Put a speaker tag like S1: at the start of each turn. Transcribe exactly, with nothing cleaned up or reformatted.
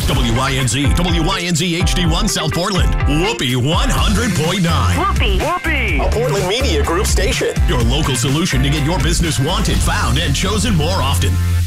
S1: W Y N Z, W Y N Z H D one South Portland, Whoopee one hundred point nine.
S2: Whoopee, Whoopee,
S1: a Portland Media Group station. Your local solution to get your business wanted, found, and chosen more often.